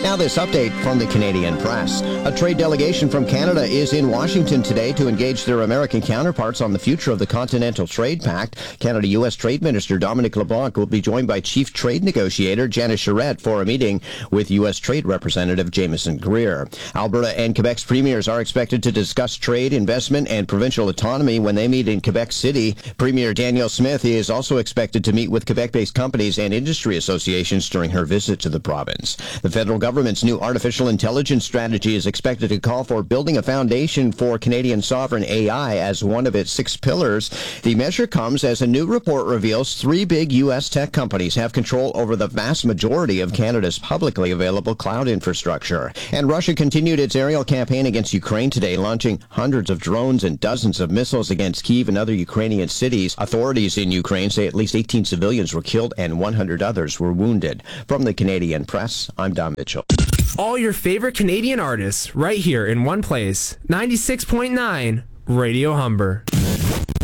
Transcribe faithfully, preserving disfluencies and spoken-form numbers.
Now this update from the Canadian Press. A trade delegation from Canada is in Washington today to engage their American counterparts on the future of the Continental Trade Pact. Canada-U S Trade Minister Dominic LeBlanc will be joined by Chief Trade Negotiator Janice Charette for a meeting with U S Trade Representative Jameson Greer. Alberta and Quebec's premiers are expected to discuss trade, investment, and provincial autonomy when they meet in Quebec City. Premier Danielle Smith is also expected to meet with Quebec-based companies and industry associations during her visit to the province. The federal government's new artificial intelligence strategy is expected to call for building a foundation for Canadian sovereign A I as one of its six pillars. The measure comes as a new report reveals three big U S tech companies have control over the vast majority of Canada's publicly available cloud infrastructure. And Russia continued its aerial campaign against Ukraine today, launching hundreds of drones and dozens of missiles against Kyiv and other Ukrainian cities. Authorities in Ukraine say at least eighteen civilians were killed and one hundred others were wounded. From the Canadian Press, I'm Don Mitchell. All your favorite Canadian artists right here in one place. ninety-six point nine Radio Humber.